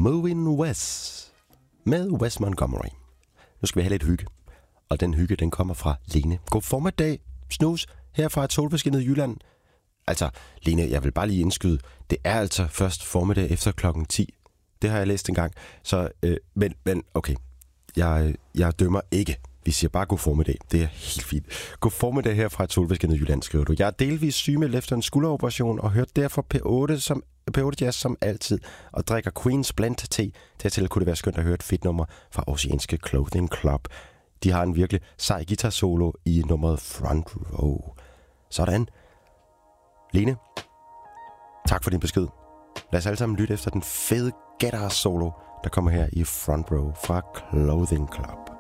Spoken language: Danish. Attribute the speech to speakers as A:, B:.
A: Moving West med Wes Montgomery. Nu skal vi have lidt hygge, og den hygge, den kommer fra Lene. God formiddag, snus, her fra et solbeskinnet Jylland. Altså, Lene, jeg vil bare lige indskyde, det er altså først formiddag efter klokken 10. Det har jeg læst engang, så, men okay, jeg dømmer ikke. Vi siger bare god formiddag. Det er helt fint. God formiddag her fra et solbeskinnet Jylland, skriver du. Jeg er delvis sygemeldt efter en skulderoperation og hørte derfor P8 Jazz som altid og drikker Queen's Blend te. Dertil kunne det være skønt at høre et fedt nummer fra Oceanske Clothing Club. De har en virkelig sej guitar solo i nummeret Front Row. Sådan. Lene, tak for din besked. Lad os alle sammen lytte efter den fede guitar solo, der kommer her i Front Row fra Clothing Club.